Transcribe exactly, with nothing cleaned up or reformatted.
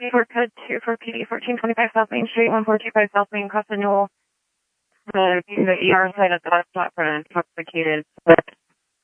for code two for P D fourteen twenty-five South Main Street, one four two five South Main, Costa Newell. The, the E R site at the bus stop for intoxicated.